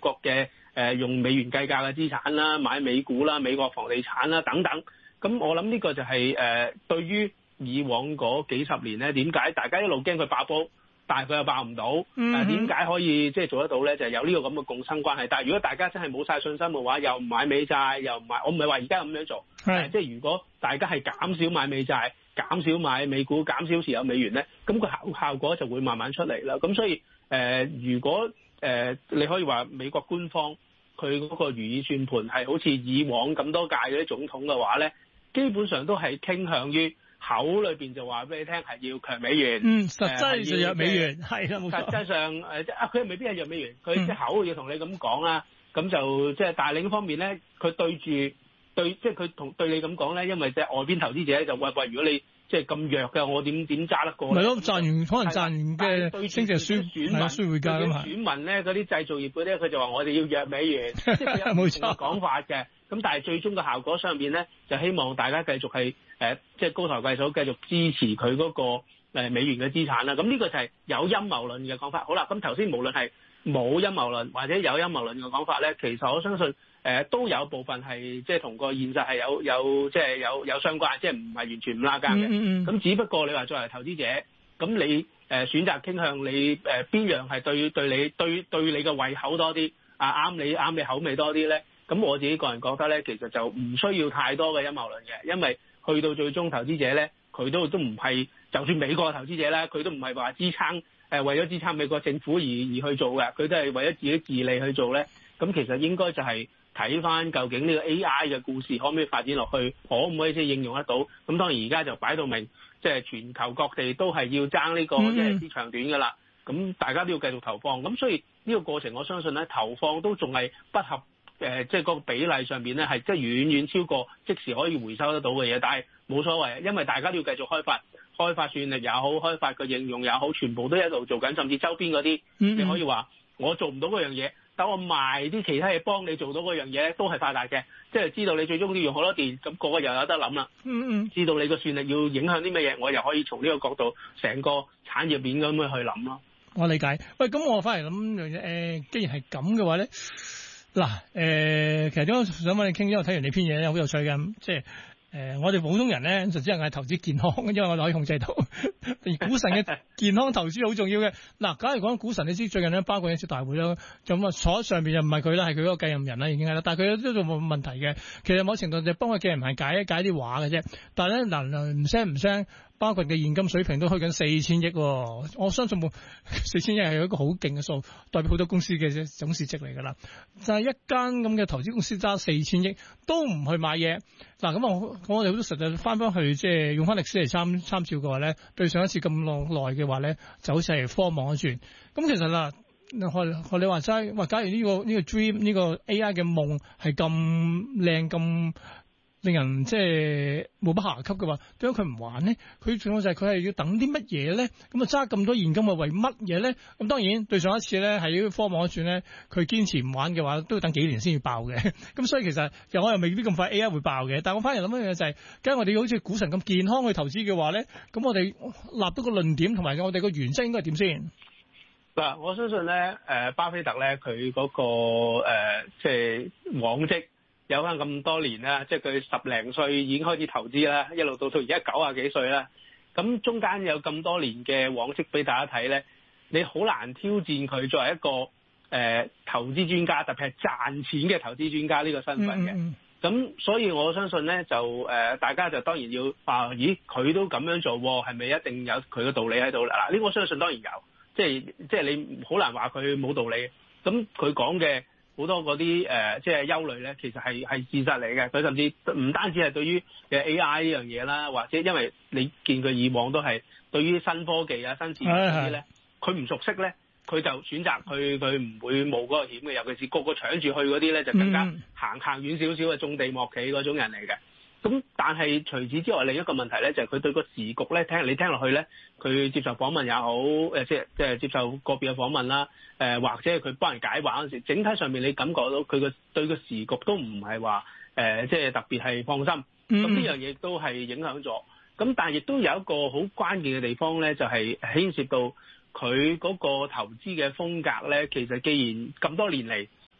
國嘅用美元計價嘅資產啦，買美股啦、美國房地產啦等等。咁我諗呢個就係對於以往嗰幾十年咧，點解大家一路驚佢爆煲，但係佢又爆唔到？點解可以即係做得到咧？就係有呢個咁嘅共生關係。但係如果大家真係冇晒信心嘅話，又唔買美債，又唔買，我唔係話而家咁樣做，即係如果大家係減少買美債、減少買美股、減少持有美元咧，咁個效果就會慢慢出嚟啦。咁所以如果你可以話美國官方佢嗰個如意算盤係好似以往咁多屆嗰啲總統嘅話咧，基本上都係傾向於口裏邊就話俾你聽係要強美元， 實際就弱美元，係啦，冇錯。實際上佢未必係弱美元，佢即係口要同你咁講啦，咁就即係但係另一方面咧，佢即係佢對你咁講咧，因為即係外邊投資者就喂，如果你即係咁弱嘅，我點揸得過？ 咪咯，可能賺完嘅升值輸匯價噶嘛。 選民咧嗰啲製造業嗰啲，佢就話我哋要弱美元，即係佢有唔同嘅講法嘅。咁但係最終嘅效果上邊咧，就希望大家繼續係即係高抬貴手，繼續支持佢嗰個美元嘅資產啦。咁呢個就係有陰謀論嘅講法。好啦，咁頭先無論係冇陰謀論或者有陰謀論嘅講法咧，其實我相信都有部分係即係同個現實係有相關，即係唔係完全唔拉更嘅。咁只不過你話作為投資者，咁你選擇傾向你邊樣係對你嘅胃口多啲啱你口味多啲咧？咁我自己個人覺得咧，其實就唔需要太多嘅陰謀論嘅，因為去到最終投資者咧，佢都唔係，就算美國嘅投資者咧，佢都唔係話為咗支撐美國政府而去做嘅，佢都係為咗自己自利去做咧。咁其實應該就係睇翻究竟呢個 AI 嘅故事可唔可以發展落去，可唔可以即係應用得到？咁當然而家就擺到明，即係全球各地都係要爭呢個即係市長短㗎啦。咁大家都要繼續投放。咁所以呢個過程，我相信咧投放都仲係不合。即係嗰個比例上邊咧，係即係遠遠超過即時可以回收得到嘅嘢，但係冇所謂，因為大家都要繼續開發算力也好，開發個應用也好，全部都一路做緊，甚至周邊嗰啲，你可以話我做唔到嗰樣嘢，等我賣啲其他嘢幫你做到嗰樣嘢，都係發達嘅，即係知道你最終要用好多電，咁個個又有得諗啦。知道你個算力要影響啲乜嘢，我又可以從呢個角度，成個產業鏈咁樣去諗咯。 我理解。喂，咁我翻嚟諗既然係咁嘅話咧。嗱，其實點解想揾你傾？因為睇完你篇嘢咧，好有趣嘅，即係我哋普通人咧就只能係投資健康，因為我哋可以控制到。而股神嘅健康投資好重要嘅。嗱，假如講股神，你知最近咧包括一次大會啦，咁啊坐喺上邊又唔係佢啦，係佢嗰個繼任人啦，已經係啦。但係佢都仲冇問題嘅。其實某程度就幫佢繼任人解啲話嘅啫。但係咧嗱，唔聲。包括嘅現金水平都去緊4000億，我相信4000億係一個好勁嘅數，代表好多公司嘅總市值嚟㗎啦。就係一間咁嘅投資公司揸4000億都唔去買嘢，嗱咁我哋好多實際翻去即係用翻歷史嚟參照嘅話咧，對上一次咁耐嘅話咧，就好似係科網一轉。咁其實嗱，學你話齋，話假如呢個 dream 呢個 AI 嘅夢係咁靚咁。令人即係無不暇給嘅話，點解佢唔玩呢？佢仲有就係佢係要等啲乜嘢咧？咁啊揸咁多現金係為乜嘢咧？咁當然對上一次咧係科網一轉咧，佢堅持唔玩嘅話，都要等幾年先要爆嘅。咁所以其實我又未必咁快 AI 會爆嘅。但係我反而諗一樣嘢就係，假如我哋好似股神咁健康去投資嘅話咧，咁我哋立到個論點同埋我哋個原則應該係點先？ 嗱，我相信咧，巴菲特咧佢嗰個即係往績。有翻咁多年啦，即係佢10零歲已經開始投資啦，一路到而家90幾歲啦。咁中間有咁多年嘅往績俾大家睇咧，你好難挑戰佢作為一個投資專家，特別係賺錢嘅投資專家呢個身份嘅。咁所以我相信咧，就大家就當然要話，咦佢都咁樣做，係咪一定有佢嘅道理喺度啦？嗱，呢個我相信當然有，即係你好難話佢冇道理。咁佢講嘅。好多嗰啲即係憂慮咧，其實係事實嚟嘅。佢甚至唔單止係對於嘅 AI 呢樣嘢啦，或者因為你見佢以往都係對於新科技啊、新事物嗰啲咧，佢唔熟悉咧，佢就選擇佢唔會冒嗰個險嘅。尤其是個個搶住去嗰啲咧，就更加行遠少少嘅種地莫企嗰種人嚟嘅。咁但係除此之外，另一個問題咧就係佢對個時局咧，你聽落去咧，佢接受訪問也好，即係接受個別嘅訪問啦，或者係佢幫人解話嗰陣時，整體上面你感覺到佢對個時局都唔係話即係特別係放心。咁呢樣嘢都係影響咗。咁但係亦都有一個好關鍵嘅地方咧，就係牽涉到佢嗰個投資嘅風格咧。其實既然咁多年嚟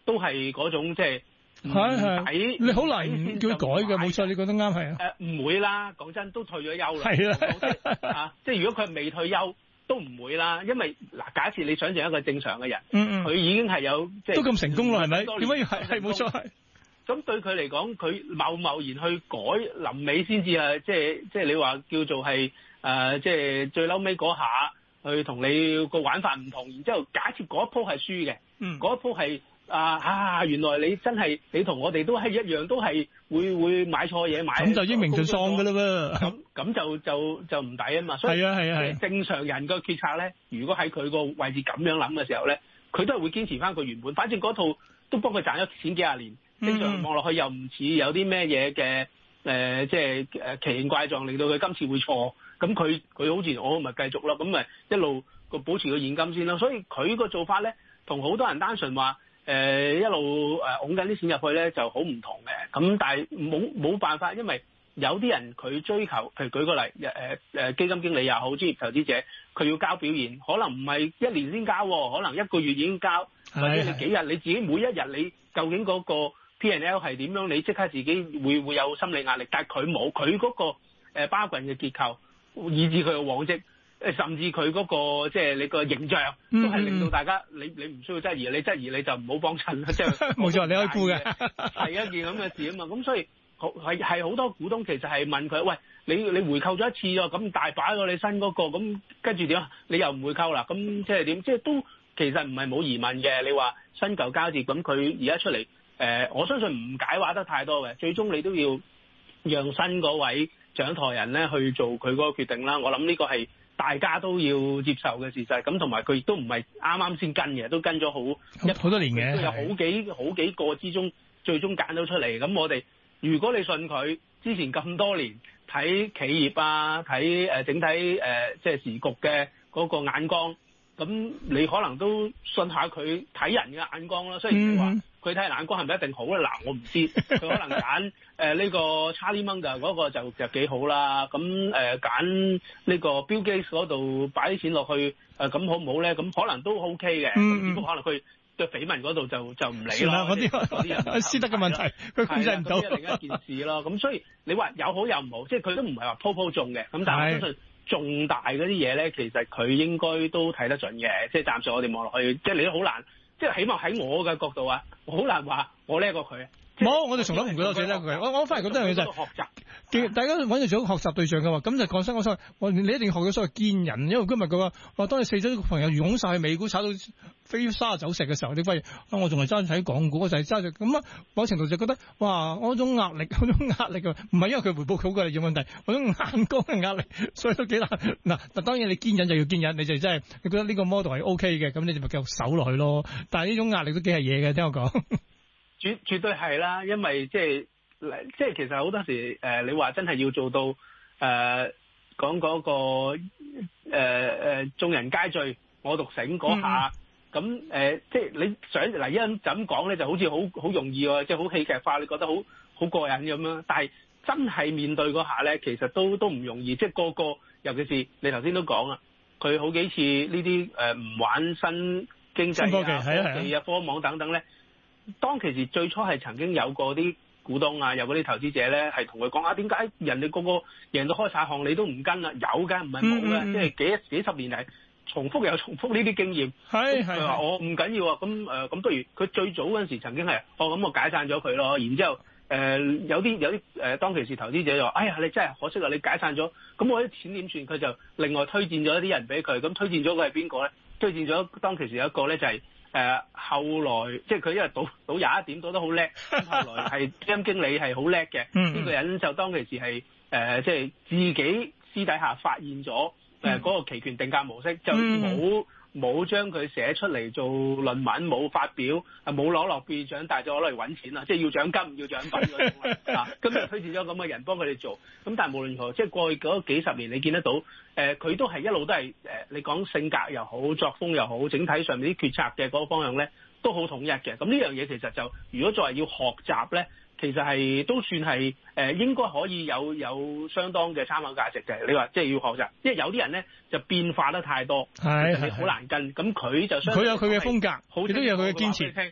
都係嗰種即係係你好難叫佢改嘅，冇錯，你覺得啱係啊？ 唔會啦，講真都退咗休啦。 係啦，即係如果佢未退休都唔會啦，因為嗱，假設你想象一個正常嘅人，佢已經係有即係都咁成功啦，係咪？點解要係冇錯係？ 咁對佢嚟講，佢貿然去改，臨尾先至即係你話叫做係即係最嬲尾嗰下去同你個玩法唔同，然之後假設嗰一鋪係輸嘅，嗰一鋪係原來你真係你同我哋都係一樣，都係會買錯嘢買， 咁就英明盡喪㗎啦噃。 咁就唔抵啊嘛。所以係正常人個決策咧，如果喺佢個位置咁樣諗嘅時候咧，佢都係會堅持翻佢原本，反正嗰套都幫佢賺咗錢幾廿年。正常望落去又唔似有啲咩嘢嘅即係奇形怪狀，令到佢今次會錯。咁佢好似我咪繼續咯，咁咪一路個保持個現金先咯。所以佢個做法咧，同好多人單純話一路拱緊啲錢入去咧就好唔同嘅。咁但係冇辦法，因為有啲人佢追求，譬如舉個例基金經理又好，專業投資者，佢要交表現，可能唔係1年先交，可能1個月已經交，或者你幾日你自己每一日你究竟嗰個P&L 係點樣？你即刻自己會有心理壓力，但係佢冇，佢嗰個巴郡嘅結構，以至佢嘅往績，甚至佢嗰個即係你個形象，都係令到大家你唔需要質疑，你質疑你就唔好幫襯啦，即係冇錯，你可以估嘅， 係一件咁嘅事啊嘛。咁所以係好多股東其實係問佢，喂，你回購咗一次喎，咁大把咗你新嗰個，咁跟住點啊？你又唔回購啦？咁即係點？即係都其實唔係冇疑問嘅。你話新舊交接，咁佢而家出嚟。我相信唔解話得太多嘅，最終你都要讓新嗰位掌舵人咧去做佢嗰個決定啦。我諗呢個係大家都要接受嘅事實。咁同埋佢亦都唔係啱啱先跟嘅，都跟咗好多年嘅，都有好幾個之中，最終揀到出嚟。咁我哋如果你信佢之前咁多年睇企業啊，睇整體即係時局嘅嗰個眼光，咁你可能都信下佢睇人嘅眼光啦。雖然你話佢睇眼光係咪一定好咧？嗱，我唔知佢可能揀呢個 Charlie Munger 嗰個就幾好啦。咁揀呢個 Bill Gates 嗰度擺啲錢落去咁好唔好咧？咁可能都 OK 嘅。只不過可能佢對緋聞嗰度就唔理啦。嗰啲人私德嘅問題，佢控制唔到。另一件事咯。咁所以你話有好有唔好，即係佢都唔係話鋪中嘅。咁但係我相信重大嗰啲嘢咧，其實佢應該都睇得準嘅。即係暫時我哋望落去，即係你都好難。即係起碼喺我嘅角度啊，我好難話我叻過佢。冇，我哋從來唔覺得自己叻過佢。我反而覺得樣嘢就係學習。大家揾到做學習對象嘅話，咁就講真，你一定要學到所謂見人，因為今日佢話當你四周朋友湧曬去美股炒到飛沙走石嘅時候，你發現我仲係揸住喺港股，我就係揸住咁啊。某程度就覺得哇，嗰種壓力啊，唔係因為佢回報好嘅有問題，嗰種眼光嘅壓力，所以都幾難。嗱，當然你見人就要見人，你就真係你覺得呢個 model 係 OK 嘅，咁你就咪繼續守落去咯。但係呢種壓力都幾係嘢嘅，聽我講。絕對係啦，因為即係其實好多時你話真係要做到講嗰個眾人皆醉我獨醒嗰下，咁即係你想嗱一陣就咁講咧，就好似好容易喎，即係好戲劇化，你覺得好過癮咁樣。但係真係面對嗰下咧，其實都唔容易。即係個個，尤其是你頭先都講啦，佢好幾次呢啲唔玩新經濟啊、科技啊、科網等等咧。當其時最初係曾經有過啲股東啊，有嗰啲投資者咧，係同佢講點解人哋個個贏到開晒行，你都唔跟啊？有嘅，唔係冇嘅，即係幾十年嚟重複又重複呢啲經驗。係佢話我唔緊要啊，咁不如佢最早嗰陣時曾經係咁我解散咗佢咯，然之後有啲當其時投資者就話哎呀你真係可惜啊，你解散咗，咁我啲錢點算？佢就另外推薦咗一啲人俾佢，咁推薦咗佢係邊個咧？推薦咗當其時有一個咧就係。後來即係佢因為賭21點賭得好叻，後來係基金經理係好叻嘅，呢個人就當其時係即係自己私底下發現咗嗰個期權定價模式，就冇將佢寫出嚟做論文，冇發表，冇攞諾貝爾獎，但係就攞嚟揾錢啦，即係要獎金唔要獎品嗰種啊。咁就推薦咗咁嘅人幫佢哋做。咁但係無論如何，即係過去嗰幾十年，你見得到佢都係一路都係你講性格又好，作風又好，整體上面啲決策嘅嗰個方向咧都好統一嘅。咁呢樣嘢其實就如果作為要學習咧，其實係都算係應該可以有相當嘅參考價值嘅。你話即係要學習，因為有啲人咧就變化得太多，係好難跟。咁佢就佢有佢嘅風格，亦都有佢嘅堅持。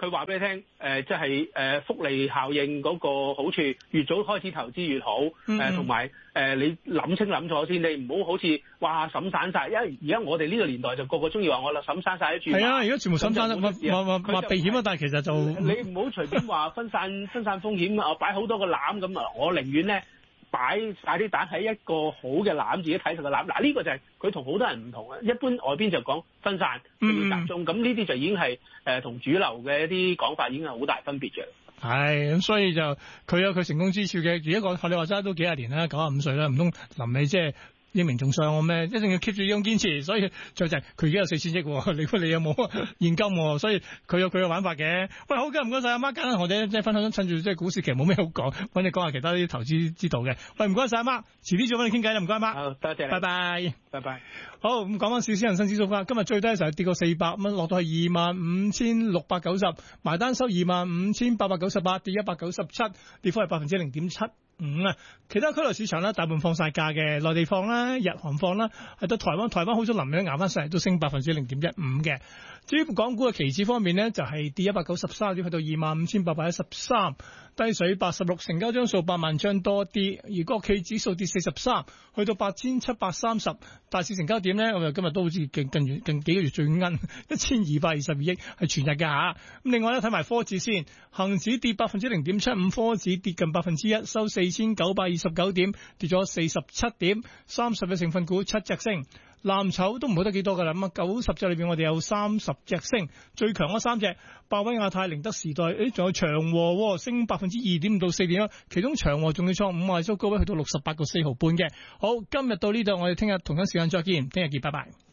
佢話俾你聽，即係福利效應嗰個好處，越早開始投資越好，同埋你諗清諗楚先，你唔好好似哇審散晒，因為而家我哋呢個年代就個個中意話我啦審散晒一注。係啊，而家全部審散話避險啊，但係其實就你唔好隨便話分散風險啊，擺好多個籃咁啊，我寧願咧。擺晒啲蛋喺一個好嘅籃，自己睇實個籃。嗱，呢個就係佢同好多人唔同啊。一般外邊就講分散，要集中，咁呢啲就已經係同主流嘅一啲講法已經係好大分別嘅。 係咁，所以就佢有佢成功之處嘅。而家講你話齋都幾廿年啦，95歲啦，唔通臨尾即係英明仲上我咩？一定要 keep 住呢種堅持。所以就係佢而家有4000億，你有冇現金？所以佢有佢嘅玩法嘅。喂，好嘅，唔該晒阿媽，簡單我哋即係分享，趁住即係股市其實冇咩好講，揾你講下其他啲投資之道嘅。喂，唔該晒阿媽，遲啲再揾你傾偈啦，唔該阿媽。 好，多謝你。 拜拜， 拜拜。 好，咁講翻少少恒生指數翻，今日最低嘅時候跌過400蚊，落到係25,690，埋單收25,898，跌197，跌幅係0.75%。其他區內市場咧，大部分放晒假嘅，內地放啦，日韓放啦，係到台灣好咗臨尾捱翻上嚟，都升0.15%嘅。至於港股嘅期指方面呢，就係跌193點，去到25,813，低水86，成交張數8萬張多啲，而國企指數跌43，去到8,730，大市成交點呢，我哋今日都好似近幾個月最奀，1,222億係全日嘅嚇。咁另外咧睇埋科指先，恒指跌0.75%，科指跌近1%，收4,929點，跌咗47點，30隻成分股7隻升。藍籌都唔好得幾多噶啦，咁啊90隻裏邊我哋有30隻升，最強嗰3隻，百威亞太、寧德時代，仲有長和升2.5%到4點，其中長和仲要創5日周高位去到68.4毫半嘅。好，今日到呢度，我哋聽日同一時間再見，聽日見，拜拜。